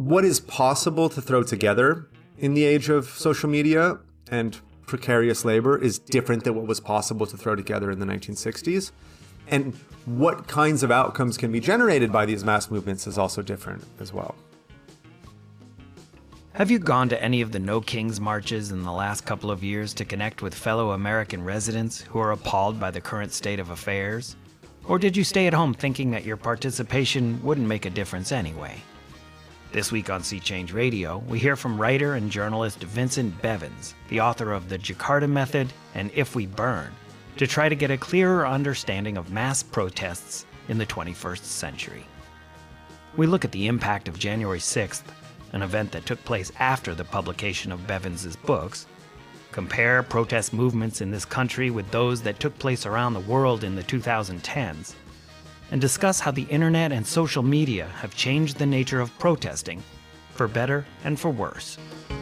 what is possible to throw together in the age of social media and precarious labor is different than what was possible to throw together in the 1960s. And what kinds of outcomes can be generated by these mass movements is also different as well. Have you gone to any of the No Kings marches in the last couple of years to connect with fellow American residents who are appalled by the current state of affairs? Or did you stay at home thinking that your participation wouldn't make a difference anyway? This week on Sea Change Radio, we hear from writer and journalist Vincent Bevins, the author of The Jakarta Method and If We Burn, to try to get a clearer understanding of mass protests in the 21st century. We look at the impact of January 6th, an event that took place after the publication of Bevins' books, compare protest movements in this country with those that took place around the world in the 2010s, and discuss how the internet and social media have changed the nature of protesting, for better and for worse.